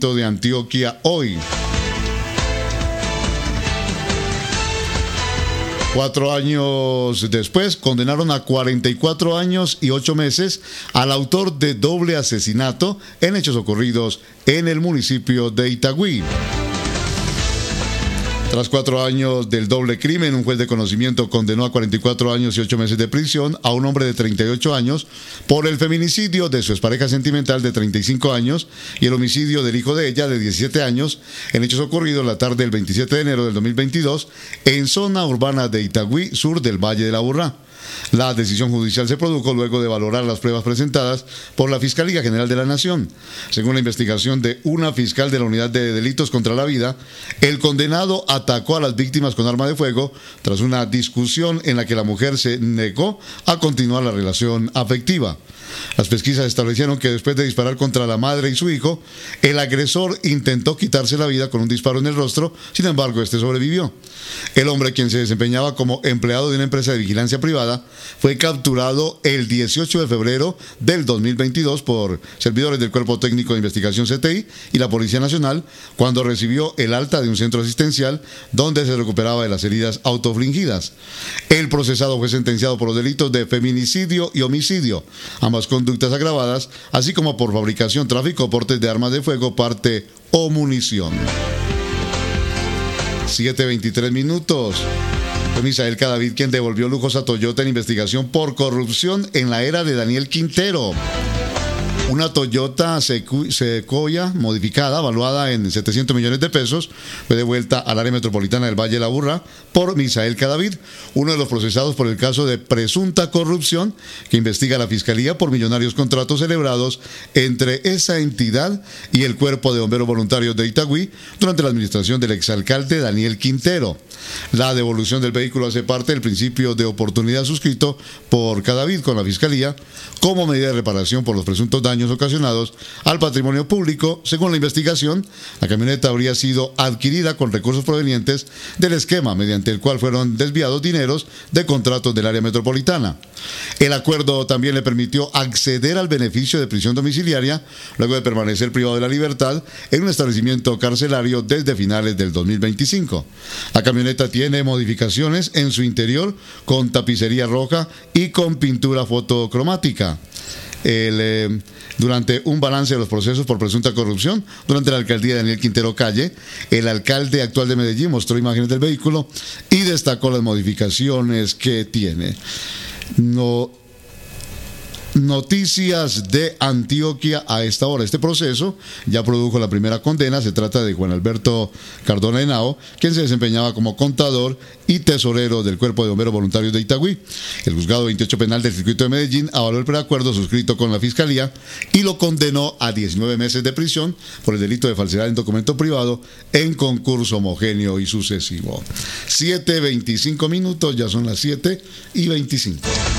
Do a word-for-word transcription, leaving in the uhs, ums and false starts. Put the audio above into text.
de Antioquia hoy. Cuatro años después, condenaron a cuarenta y cuatro años y ocho meses al autor de doble asesinato en hechos ocurridos en el municipio de Itagüí. Tras cuatro años del doble crimen, un juez de conocimiento condenó a cuarenta y cuatro años y ocho meses de prisión a un hombre de treinta y ocho años por el feminicidio de su expareja sentimental de treinta y cinco años y el homicidio del hijo de ella de diecisiete años en hechos ocurridos la tarde del veintisiete de enero del dos mil veintidós en zona urbana de Itagüí, sur del Valle de la Aburrá. La decisión judicial se produjo luego de valorar las pruebas presentadas por la Fiscalía General de la Nación. Según la investigación de una fiscal de la Unidad de Delitos contra la Vida, el condenado atacó a las víctimas con arma de fuego tras una discusión en la que la mujer se negó a continuar la relación afectiva. Las pesquisas establecieron que después de disparar contra la madre y su hijo, el agresor intentó quitarse la vida con un disparo en el rostro, sin embargo, este sobrevivió. El hombre, quien se desempeñaba como empleado de una empresa de vigilancia privada, fue capturado el dieciocho de febrero del dos mil veintidós por servidores del Cuerpo Técnico de Investigación C T I y la Policía Nacional, cuando recibió el alta de un centro asistencial donde se recuperaba de las heridas autofringidas. El procesado fue sentenciado por los delitos de feminicidio y homicidio, ambas conductas agravadas, así como por fabricación, tráfico o porte de armas de fuego, parte o munición. siete veintitrés minutos. Fue Misael Cadavid quien devolvió lujos a Toyota en investigación por corrupción en la era de Daniel Quintero. Una Toyota Sequoia modificada, valuada en setecientos millones de pesos, fue devuelta al área metropolitana del Valle de la Aburrá por Misael Cadavid, uno de los procesados por el caso de presunta corrupción que investiga la Fiscalía por millonarios contratos celebrados entre esa entidad y el Cuerpo de Bomberos Voluntarios de Itagüí durante la administración del exalcalde Daniel Quintero. La devolución del vehículo hace parte del principio de oportunidad suscrito por Cadavid con la Fiscalía como medida de reparación por los presuntos daños ocasionados al patrimonio público. Según la investigación, la camioneta habría sido adquirida con recursos provenientes del esquema mediante el cual fueron desviados dineros de contratos del área metropolitana. El acuerdo también le permitió acceder al beneficio de prisión domiciliaria luego de permanecer privado de la libertad en un establecimiento carcelario desde finales del dos mil veinticinco. La camioneta tiene modificaciones en su interior con tapicería roja y con pintura fotocromática. El, eh, durante un balance de los procesos por presunta corrupción durante la alcaldía de Daniel Quintero Calle, el alcalde actual de Medellín mostró imágenes del vehículo y destacó las modificaciones que tiene. No Noticias de Antioquia a esta hora. Este proceso ya produjo la primera condena. Se trata de Juan Alberto Cardona Henao, quien se desempeñaba como contador y tesorero del Cuerpo de Bomberos Voluntarios de Itagüí. El juzgado veintiocho penal del circuito de Medellín avaló el preacuerdo suscrito con la Fiscalía y lo condenó a diecinueve meses de prisión por el delito de falsedad en documento privado en concurso homogéneo y sucesivo. siete veinticinco minutos, ya son las siete y veinticinco.